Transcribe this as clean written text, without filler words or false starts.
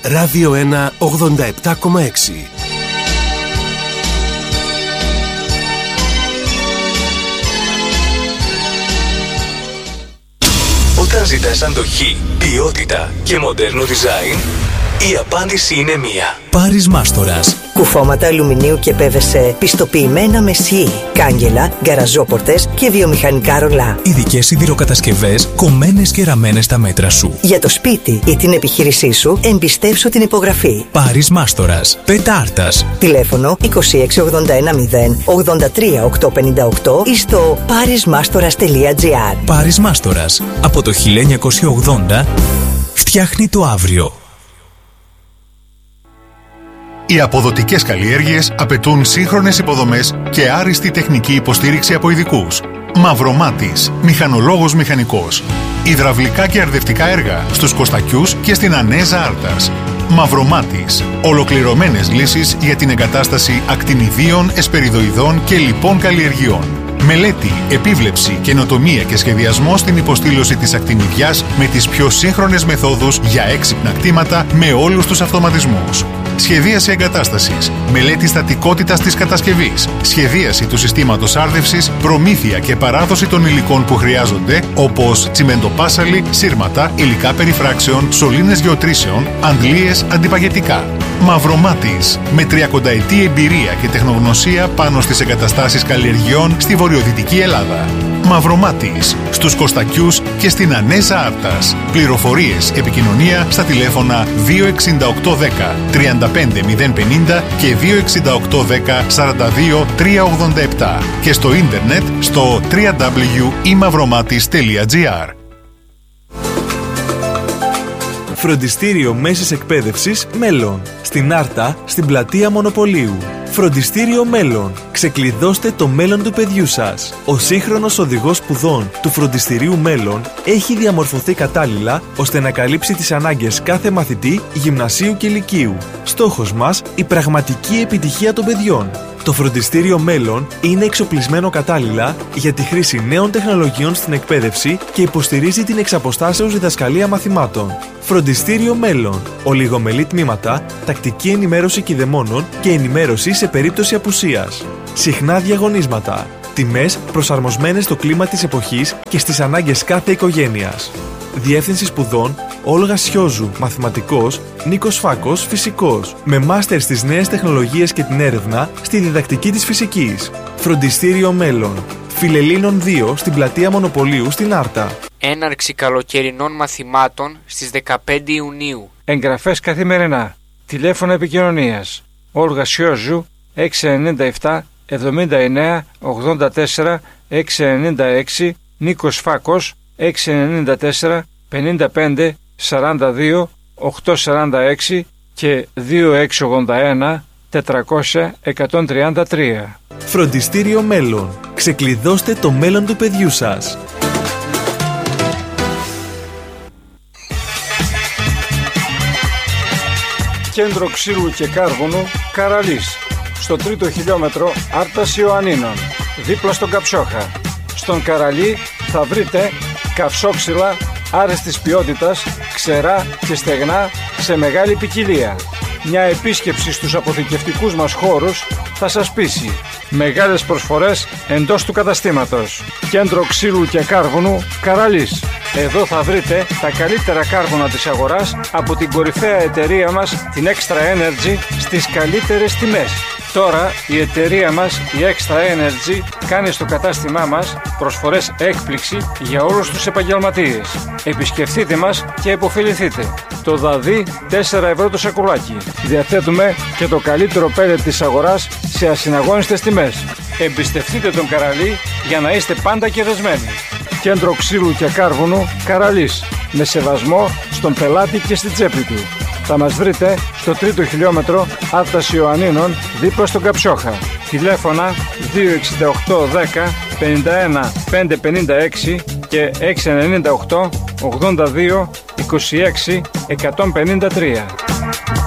Ράδιο 1 87,6. Όταν ζητάς αντοχή, ποιότητα και μοντέρνο design, η απάντηση είναι μία. Πάρης Μάστορας. Κουφώματα αλουμινίου και PVC, πιστοποιημένα με SE, κάγκελα, γκαραζόπορτες και βιομηχανικά ρολά. Ειδικές σιδηροκατασκευές, κομμένες και ραμμένες στα μέτρα σου. Για το σπίτι ή την επιχείρησή σου, εμπιστεύσου την υπογραφή. Πάρης Μάστορας. Πέτα Άρτας. Τηλέφωνο 26810 83 858 ή στο parismastoras.gr. Πάρης Μάστορας. Από το 1980 φτιάχνει το αύριο. Οι αποδοτικές καλλιέργειες απαιτούν σύγχρονες υποδομές και άριστη τεχνική υποστήριξη από ειδικούς. Μαυρομάτης, μηχανολόγος μηχανικός. Υδραυλικά και αρδευτικά έργα στους Κωστακιούς και στην Ανέζα Άρτας. Μαυρομάτης, ολοκληρωμένες λύσεις για την εγκατάσταση ακτινιδίων, εσπεριδοειδών και λοιπών καλλιεργειών. Μελέτη, επίβλεψη, καινοτομία και σχεδιασμό στην υποστήλωση της ακτινιδιάς με τις πιο σύγχρονες μεθόδους για έξυπνα κτήματα με όλους τους αυτοματισμούς. Σχεδίαση εγκατάστασης, μελέτη στατικότητας της κατασκευής, σχεδίαση του συστήματος άρδευσης, προμήθεια και παράδοση των υλικών που χρειάζονται, όπως τσιμεντοπάσαλη, σύρματα, υλικά περιφράξεων, σωλήνες γεωτρήσεων, αντλίες, αντιπαγετικά. Μαυρομάτης, με 30ετή εμπειρία και τεχνογνωσία πάνω στις εγκαταστάσεις καλλιεργειών στη βορειοδυτική Ελλάδα. Μαυρομάτης, στους Κωστακιούς και στην Ανέζα Άρτας. Πληροφορίες, επικοινωνία στα τηλέφωνα 26810 35050 και 26810 42 387 και στο ίντερνετ στο www.imavromatis.gr. Φροντιστήριο Μέσης Εκπαίδευσης Μέλλον. Στην Άρτα, στην πλατεία Μονοπωλίου. Φροντιστήριο Μέλλον. Ξεκλειδώστε το μέλλον του παιδιού σας. Ο σύγχρονος οδηγός σπουδών του Φροντιστηρίου Μέλλον έχει διαμορφωθεί κατάλληλα ώστε να καλύψει τις ανάγκες κάθε μαθητή γυμνασίου και λυκείου. Στόχος μας, η πραγματική επιτυχία των παιδιών. Το Φροντιστήριο Μέλλον είναι εξοπλισμένο κατάλληλα για τη χρήση νέων τεχνολογιών στην εκπαίδευση και υποστηρίζει την εξαποστάσεως διδασκαλία μαθημάτων. Φροντιστήριο Μέλλον. Ολιγομελή τμήματα, τακτική ενημέρωση κηδεμόνων και ενημέρωση σε περίπτωση απουσίας. Συχνά διαγωνίσματα. Τιμές προσαρμοσμένες στο κλίμα της εποχής και στις ανάγκες κάθε οικογένειας. Διεύθυνση σπουδών Όλγα Σιόζου, μαθηματικός, Νίκος Φάκος, φυσικός, με μάστερ στις νέες τεχνολογίες και την έρευνα στη διδακτική της φυσικής. Φροντιστήριο Μέλλον. Φιλελλήνων 2 στην πλατεία Μονοπωλίου στην Άρτα. Έναρξη καλοκαιρινών μαθημάτων στις 15 Ιουνίου. Εγγραφές καθημερινά. Τηλέφωνο επικοινωνίας. Όλγα Σιόζου 697 79 84 696. Νίκος Φάκος 694 55 42 846 και 2681 400 133. Φροντιστήριο Μέλλον. Ξεκλειδώστε το μέλλον του παιδιού σας. Κέντρο ξύλου και κάρβουνου Καραλής. Στο 3ο χιλιόμετρο Άρτας Ιωαννίνων, δίπλα στον Καψόχα. Στον Καραλή θα βρείτε καυσόξυλα άρεστης ποιότητας, ξερά και στεγνά σε μεγάλη ποικιλία. Μια επίσκεψη στους αποθηκευτικούς μας χώρους θα σας πείσει. Μεγάλες προσφορές εντός του καταστήματος. Κέντρο ξύλου και κάρβουνου Καραλής. Εδώ θα βρείτε τα καλύτερα κάρβουνα της αγοράς από την κορυφαία εταιρεία μας, την Extra Energy, στις καλύτερες τιμές. Τώρα η εταιρεία μας, η Extra Energy, κάνει στο κατάστημά μας προσφορές έκπληξη για όλους τους επαγγελματίες. Επισκεφτείτε μας και επωφεληθείτε. Το δαδί 4 ευρώ το σακουλάκι. Διαθέτουμε και το καλύτερο πέλετ της αγοράς σε ασυναγώνιστες τιμές. Εμπιστευτείτε τον Καραλή για να είστε πάντα κερδισμένοι. Κέντρο ξύλου και κάρβουνου Καραλής. Με σεβασμό στον πελάτη και στην τσέπη του. Θα μας βρείτε στο 3ο χιλιόμετρο Άρτας Ιωαννίνων, δίπλα στον Καψόχα. Τηλέφωνα 268 10 51 556 και 698 82 26 153.